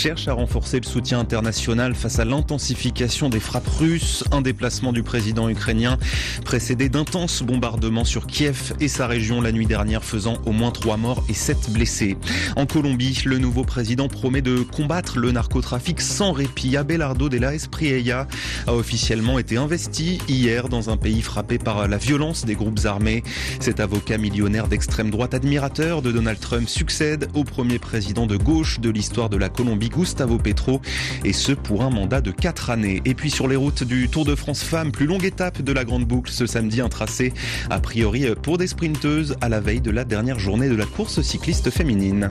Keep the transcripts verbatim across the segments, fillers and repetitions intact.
cherche à renforcer le soutien international face à l'intensification des frappes russes. Un déplacement du président ukrainien précédé d'intenses bombardements sur Kiev et sa région la nuit dernière, faisant au moins trois morts et sept blessés. En Colombie, le nouveau président promet de combattre le narcotrafic sans répit. Abelardo de la Espriella a officiellement été investi hier dans un pays frappé par la violence des groupes armés. Cet avocat millionnaire d'extrême droite, admirateur de Donald Trump, succède au premier président de gauche de l'histoire de la Colombie, Gustavo Petro, et ce pour un mandat de quatre années. Et puis sur les routes du Tour de France Femmes, plus longue étape de la Grande Boucle ce samedi, un tracé a priori pour des sprinteuses à la veille de la dernière journée de la course cycliste féminine.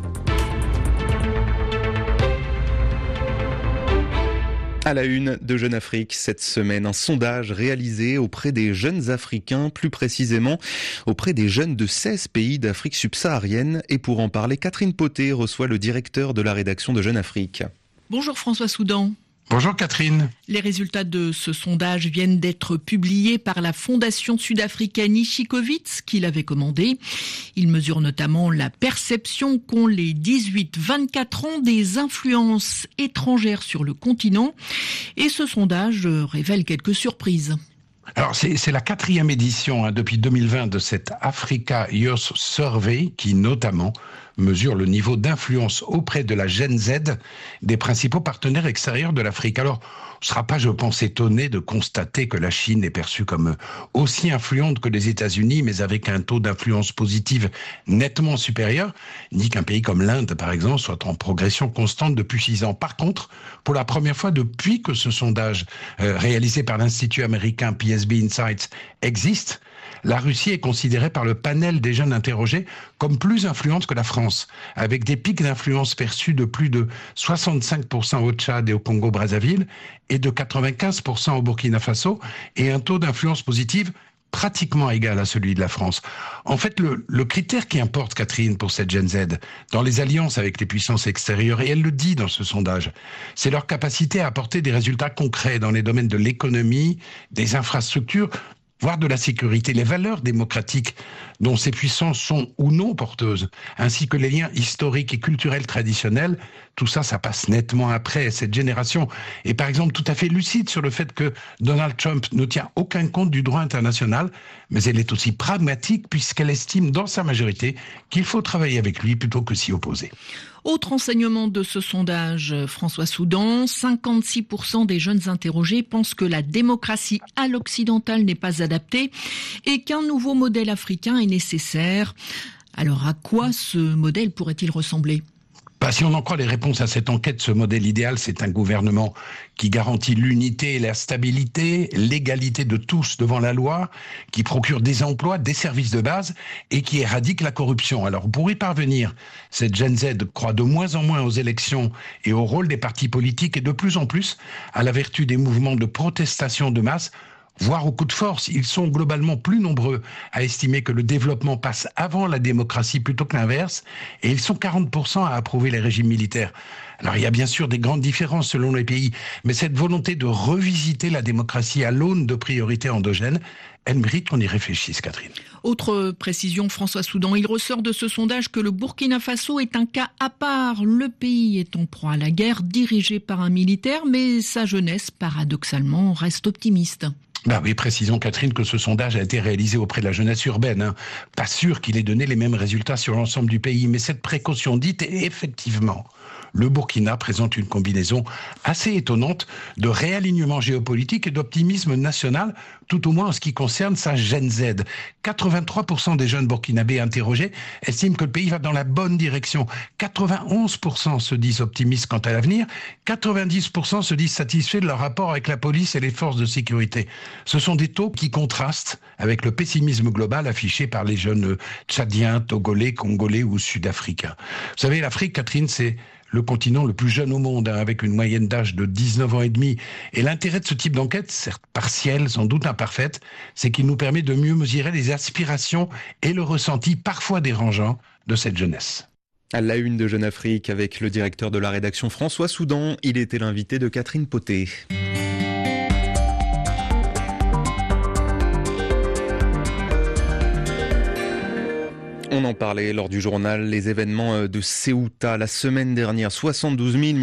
À la une de Jeune Afrique cette semaine, un sondage réalisé auprès des jeunes Africains, plus précisément auprès des jeunes de seize pays d'Afrique subsaharienne. Et pour en parler, Catherine Poté reçoit le directeur de la rédaction de Jeune Afrique. Bonjour François Soudan. Bonjour Catherine. Les résultats de ce sondage viennent d'être publiés par la fondation sud-africaine Ishikowitz, qui l'avait commandé. Il mesure notamment la perception qu'ont les dix-huit vingt-quatre ans des influences étrangères sur le continent. Et ce sondage révèle quelques surprises. Alors c'est, c'est la quatrième édition hein, depuis deux mille vingt de cette Africa Youth Survey qui notamment mesure le niveau d'influence auprès de la Gen Z des principaux partenaires extérieurs de l'Afrique. Alors, on ne sera pas, je pense, étonné de constater que la Chine est perçue comme aussi influente que les États-Unis, mais avec un taux d'influence positive nettement supérieur, ni qu'un pays comme l'Inde, par exemple, soit en progression constante depuis six ans. Par contre, pour la première fois depuis que ce sondage euh, réalisé par l'Institut américain P S B Insights existe, la Russie est considérée par le panel des jeunes interrogés comme plus influente que la France, avec des pics d'influence perçus de plus de soixante-cinq pour cent au Tchad et au Congo-Brazzaville et de quatre-vingt-quinze pour cent au Burkina Faso, et un taux d'influence positive pratiquement égal à celui de la France. En fait, le, le critère qui importe, Catherine, pour cette Gen Z, dans les alliances avec les puissances extérieures, et elle le dit dans ce sondage, c'est leur capacité à apporter des résultats concrets dans les domaines de l'économie, des infrastructures, voire de la sécurité, les valeurs démocratiques dont ces puissances sont ou non porteuses, ainsi que les liens historiques et culturels traditionnels, tout ça, ça passe nettement après. Cette génération est par exemple tout à fait lucide sur le fait que Donald Trump ne tient aucun compte du droit international, mais elle est aussi pragmatique puisqu'elle estime dans sa majorité qu'il faut travailler avec lui plutôt que s'y opposer. Autre enseignement de ce sondage, François Soudan, cinquante-six pour cent des jeunes interrogés pensent que la démocratie à l'occidentale n'est pas adaptée et qu'un nouveau modèle africain est nécessaire. Alors à quoi ce modèle pourrait-il ressembler ? Bah, si on en croit les réponses à cette enquête, ce modèle idéal, c'est un gouvernement qui garantit l'unité et la stabilité, l'égalité de tous devant la loi, qui procure des emplois, des services de base et qui éradique la corruption. Alors pour y parvenir, cette Gen Z croit de moins en moins aux élections et au rôle des partis politiques et de plus en plus à la vertu des mouvements de protestation de masse, voire au coup de force. Ils sont globalement plus nombreux à estimer que le développement passe avant la démocratie plutôt que l'inverse, et ils sont quarante pour cent à approuver les régimes militaires. Alors il y a bien sûr des grandes différences selon les pays, mais cette volonté de revisiter la démocratie à l'aune de priorités endogènes, elle mérite qu'on y réfléchisse, Catherine. Autre précision, François Soudan, il ressort de ce sondage que le Burkina Faso est un cas à part. Le pays est en proie à la guerre, dirigé par un militaire, mais sa jeunesse, paradoxalement, reste optimiste. Bah oui, précisons, Catherine, que ce sondage a été réalisé auprès de la jeunesse urbaine. Hein. Pas sûr qu'il ait donné les mêmes résultats sur l'ensemble du pays, mais cette précaution dite est effectivement... Le Burkina présente une combinaison assez étonnante de réalignement géopolitique et d'optimisme national, tout au moins en ce qui concerne sa Gen Z. quatre-vingt-trois pour cent des jeunes burkinabés interrogés estiment que le pays va dans la bonne direction. quatre-vingt-onze pour cent se disent optimistes quant à l'avenir. quatre-vingt-dix pour cent se disent satisfaits de leur rapport avec la police et les forces de sécurité. Ce sont des taux qui contrastent avec le pessimisme global affiché par les jeunes tchadiens, togolais, congolais ou sud-africains. Vous savez, l'Afrique, Catherine, c'est le continent le plus jeune au monde, hein, avec une moyenne d'âge de dix-neuf ans et demi. Et l'intérêt de ce type d'enquête, certes partielle, sans doute imparfaite, c'est qu'il nous permet de mieux mesurer les aspirations et le ressenti parfois dérangeant de cette jeunesse. À la une de Jeune Afrique avec le directeur de la rédaction François Soudan, il était l'invité de Catherine Poté. On en parlait lors du journal, les événements de Ceuta la semaine dernière, soixante-douze mille